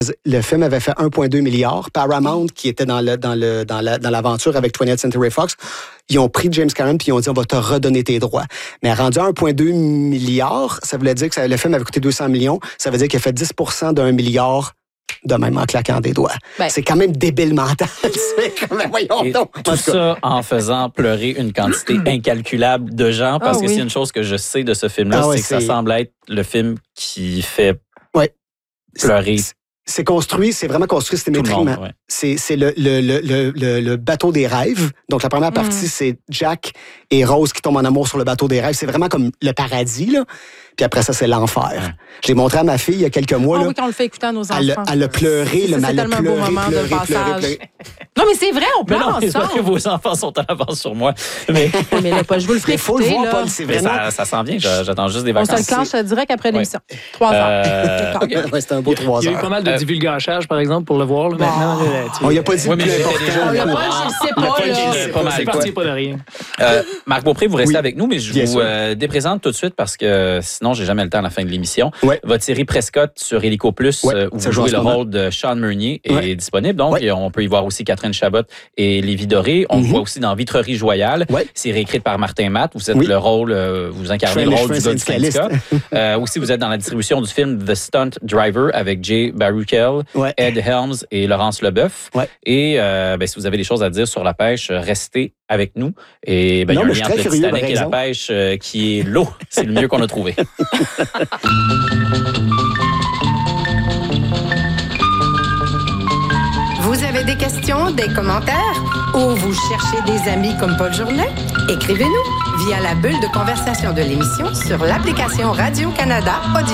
Le film avait fait 1,2 milliard. Paramount, qui était dans l'aventure avec 20th Century Fox, ils ont pris James Cameron puis ils ont dit on va te redonner tes droits. Mais rendu à 1,2 milliard, ça voulait dire que le film avait coûté 200 millions. Ça veut dire qu'il a fait 10% d'1 milliard de même en claquant des doigts. C'est quand même débile mental. C'est quand même, voyons donc. Tout ça en faisant pleurer une quantité incalculable de gens, parce que s'il y a une chose que je sais de ce film-là, c'est que ça semble être le film qui fait pleurer. C'est construit, c'est vraiment construit symétriquement. C'est le bateau des rêves. Donc, la première partie, c'est Jack et Rose qui tombent en amour sur le bateau des rêves. C'est vraiment comme le paradis, là. Puis après ça, c'est l'enfer. Je l'ai montré à ma fille il y a quelques mois. Oui, quand on le fait écouter à nos enfants. Elle a pleuré. C'est tellement un beau moment de passage. Non, mais c'est vrai, on pleure ensemble. J'espère que vos enfants sont à l'avance sur moi. Mais je vous le ferai écouter. Il faut le voir, Paul, c'est vraiment... Ça s'en vient, j'attends juste des vacances. On se le clenche direct après l'émission. 3 heures. C'était un beau 3 heures. Il y a eu pas mal de divulgachage, par exemple, pour le voir. Là, maintenant, on n'a pas dit je sais pas. C'est parti pas de rien. Marc Beaupré, vous restez avec nous, mais je vous déprésente tout de suite parce que sinon, j'ai jamais le temps à la fin de l'émission. Votre série Prescott sur Hélico Plus, où vous jouez le rôle de Sean Meunier, est disponible. Donc, on peut y voir aussi Catherine Chabot et Lévi Doré. On le voit aussi dans Vitrerie Joyale. C'est réécrit par Martin Matt. Vous êtes le rôle, vous incarnez le rôle du gars du syndicat. Aussi, vous êtes dans la distribution du film The Stunt Driver avec Jay Baruchel, Ed Helms et Laurence Leboeuf. Et si vous avez des choses à dire sur la pêche, restez avec nous. Et il y a un lien entre le Titanic et la pêche qui est l'eau. C'est le mieux qu'on a trouvé. Vous avez des questions, des commentaires ou vous cherchez des amis comme Paul Journet? Écrivez-nous via la bulle de conversation de l'émission sur l'application Radio-Canada Audio.